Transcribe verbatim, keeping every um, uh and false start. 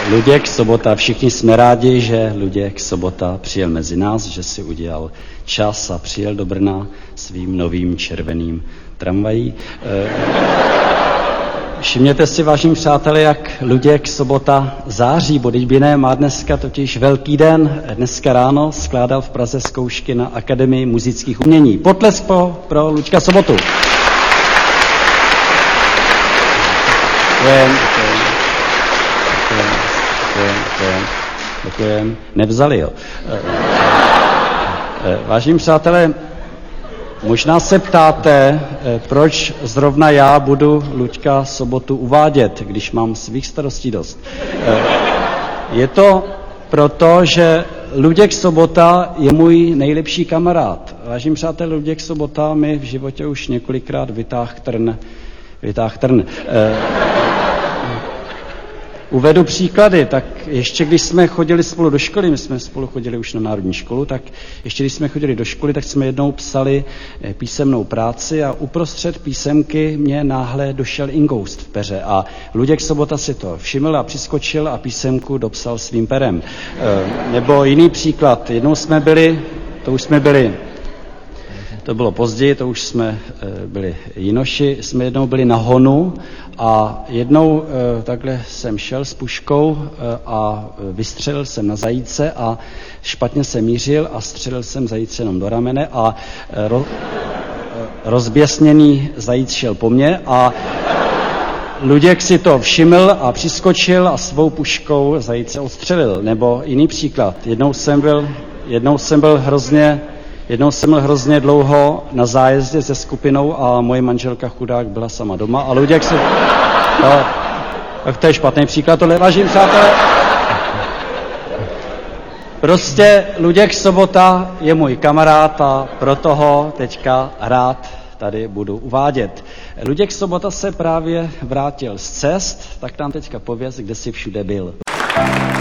Luděk Sobota, všichni jsme rádi, že Luděk Sobota přijel mezi nás, že si udělal čas a přijel do Brna svým novým červeným tramvají. Všimněte si, vážení přátelé, jak Luděk Sobota září, bo by ne, má dneska totiž velký den. Dneska ráno skládal v Praze zkoušky na Akademii muzických umění. Potlesk pro, pro Luďka Sobotu. Děkujem, děkujem, děkujem, děkujem, děkujem. Nevzali, jo. Vážení přátelé, možná se ptáte, proč zrovna já budu Luďka Sobotu uvádět, když mám svých starostí dost. Je to proto, že Luděk Sobota je můj nejlepší kamarád. Vážení přátelé, Luděk Sobota mi v životě už několikrát vytáhl trn. Vytáhl trn. Uvedu příklady, tak ještě když jsme chodili spolu do školy, my jsme spolu chodili už na národní školu, tak ještě když jsme chodili do školy, tak jsme jednou psali písemnou práci a uprostřed písemky mě náhle došel ingoust v peře a Luděk Sobota si to všiml a přiskočil a písemku dopsal svým perem. Nebo jiný příklad, jednou jsme byli, to už jsme byli, to bylo později, to už jsme byli jinoši, jsme jednou byli na honu a jednou takhle jsem šel s puškou a vystřelil jsem na zajíce a špatně jsem mířil a střelil jsem zajíce jenom do ramene a ro, rozběsněný zajíc šel po mně a Luděk si to všiml a přiskočil a svou puškou zajíce odstřelil. Nebo jiný příklad, jednou jsem byl, jednou jsem byl hrozně Jednou jsem byl hrozně dlouho na zájezdě se skupinou a moje manželka chudák byla sama doma a Luděk si... No, tak to je špatný příklad, tohle, vážení přátelé. Prostě Luděk Sobota je můj kamarád a proto ho teďka rád tady budu uvádět. Luděk Sobota se právě vrátil z cest, tak nám teďka pověz, kde jsi všude byl.